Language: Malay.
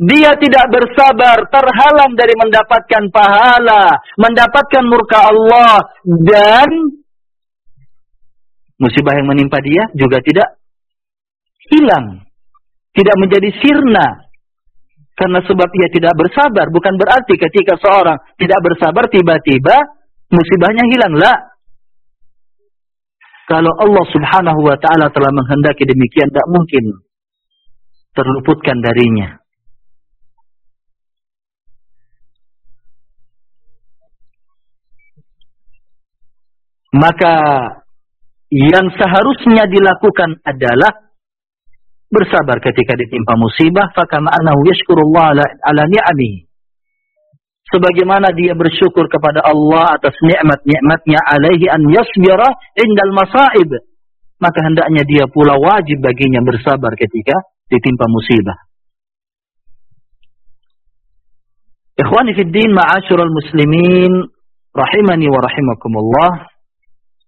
dia tidak bersabar, terhalang dari mendapatkan pahala, mendapatkan murka Allah, dan musibah yang menimpa dia juga tidak hilang, tidak menjadi sirna. Karena sebab ia tidak bersabar, bukan berarti ketika seorang tidak bersabar tiba-tiba musibahnya hilang. La. Kalau Allah subhanahu wa ta'ala telah menghendaki demikian, tidak mungkin terluputkan darinya. Maka yang seharusnya dilakukan adalah bersabar ketika ditimpa musibah, fakama annahu yashkurullah ala ni'amihi. Sebagaimana dia bersyukur kepada Allah atas nikmat-nikmatnya, alaihi an yasbira indal masaib. Maka hendaknya dia pula wajib baginya bersabar ketika ditimpa musibah. Ikhwani fid din, ma'asyiral muslimin, rahimani wa rahimakumullah.